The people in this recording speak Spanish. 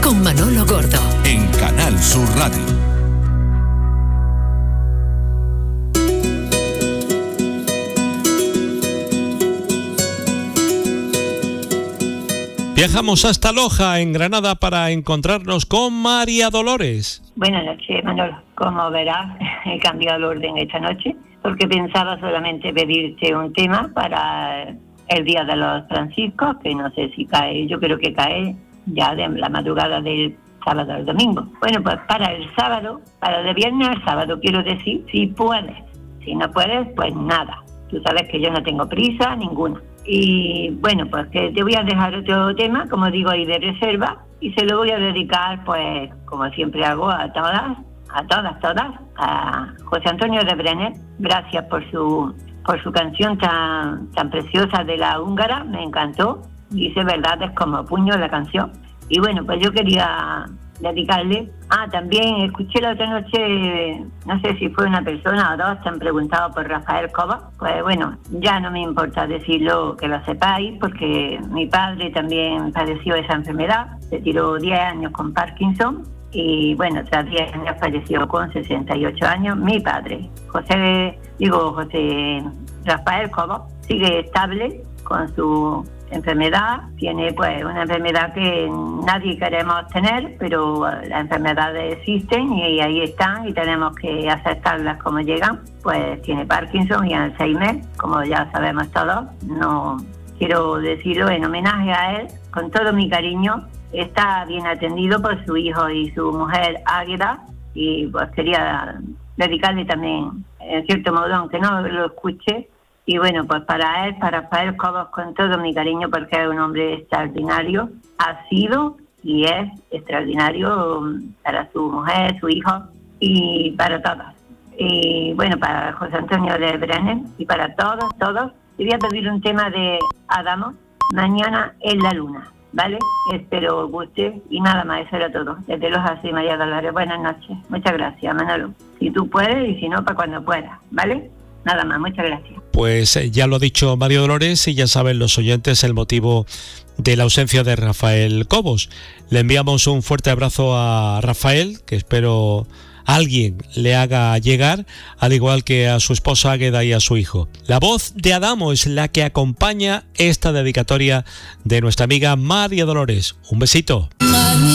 con Manolo Gordo. En Canal Sur Radio. Viajamos hasta Loja, en Granada, para encontrarnos con María Dolores. Buenas noches, Manolo. Como verás, he cambiado el orden esta noche porque pensaba solamente pedirte un tema para el Día de los Franciscos, que no sé si cae, yo creo que cae ya de la madrugada del sábado al domingo. Bueno, pues para el sábado, para de viernes al sábado, quiero decir, si puedes. Si no puedes, pues nada. Tú sabes que yo no tengo prisa ninguna. Y bueno, pues que te voy a dejar otro tema, como digo, ahí de reserva, y se lo voy a dedicar, pues, como siempre hago, a todas, a José Antonio de Brenner. Gracias por su canción tan preciosa de la húngara, me encantó. Dice verdades como puño la canción. Y bueno, pues yo quería dedicarle. También escuché la otra noche, no sé si fue una persona o dos, te han preguntado por Rafael Cobos. Pues bueno, ya no me importa decirlo, que lo sepáis, porque mi padre también padeció esa enfermedad. Se tiró 10 años con Parkinson y bueno, tras 10 años falleció con 68 años. Mi padre, José Rafael Cobos, sigue estable con su enfermedad. Tiene pues una enfermedad que nadie queremos tener, pero las enfermedades existen y ahí están y tenemos que aceptarlas como llegan. Pues tiene Parkinson y Alzheimer, como ya sabemos todos. No quiero decirlo en homenaje a él, con todo mi cariño. Está bien atendido por su hijo y su mujer Águeda, y pues quería dedicarle también, en cierto modo, aunque no lo escuche. Y bueno, pues para él, para Rafael Cobos, con todo mi cariño, porque es un hombre extraordinario, ha sido y es extraordinario para su mujer, su hijo y para todas. Y bueno, para José Antonio de Brenner y para todos, te voy a pedir un tema de Adamo, Mañana en la Luna, ¿vale? Espero os guste y nada más, eso era todo. Desde Loja, soy María Dolores. Buenas noches. Muchas gracias, Manolo. Si tú puedes y si no, para cuando puedas, ¿vale? Nada más, muchas gracias. Pues ya lo ha dicho María Dolores y ya saben los oyentes el motivo de la ausencia de Rafael Cobos. Le enviamos un fuerte abrazo a Rafael, que espero alguien le haga llegar, al igual que a su esposa Águeda y a su hijo. La voz de Adamo es la que acompaña esta dedicatoria de nuestra amiga María Dolores. Un besito.